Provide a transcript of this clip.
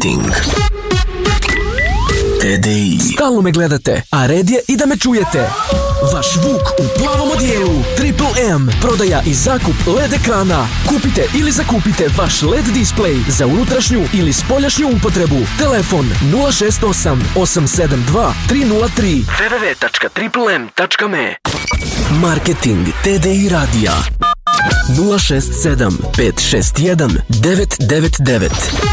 Marketing. TDI. Stalno me gledate, a red je i da me čujete. Vaš Vuk u plavom odijelu. Triple M. Prodaja i zakup LED ekrana. Kupite ili zakupite vaš LED display za unutrašnju ili spoljašnju upotrebu. Telefon 068 872 303. www.triplem.me. Marketing TDI radija 067 561 999.